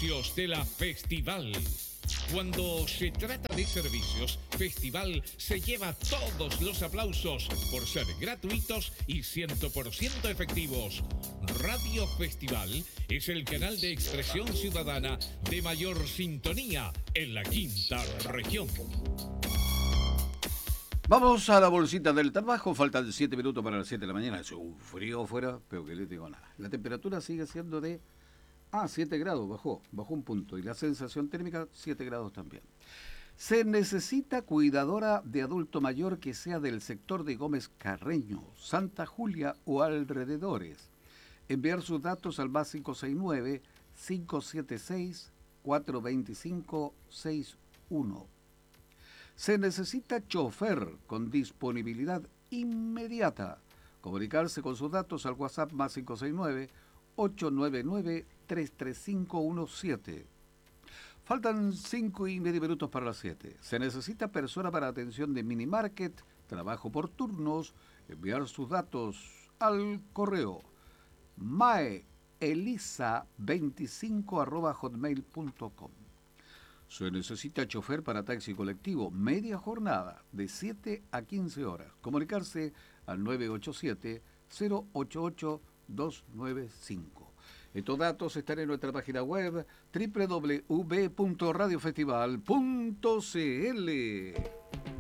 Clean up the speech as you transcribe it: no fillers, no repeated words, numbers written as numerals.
servicios de la Festival. Cuando se trata de servicios, Festival se lleva todos los aplausos por ser gratuitos y 100% efectivos. Radio Festival es el canal de expresión ciudadana de mayor sintonía en la quinta región. Vamos a la bolsita del trabajo, faltan 7 minutos para las 7 de la mañana. Es un frío afuera, pero que les digo nada. La temperatura sigue siendo de 7 grados, bajó un punto. Y la sensación térmica, 7 grados también. Se necesita cuidadora de adulto mayor que sea del sector de Gómez Carreño, Santa Julia o alrededores. Enviar sus datos al más 569-576-425-61. Se necesita chofer con disponibilidad inmediata. Comunicarse con sus datos al WhatsApp más 569-899-33517. Faltan 5:30 minutos para las 7. Se necesita persona para atención de minimarket, trabajo por turnos, enviar sus datos al correo maeelisa25@hotmail.com. Se necesita chofer para taxi colectivo, media jornada, de 7 a 15 horas. Comunicarse al 987-088-295. Estos datos están en nuestra página web www.radiofestival.cl.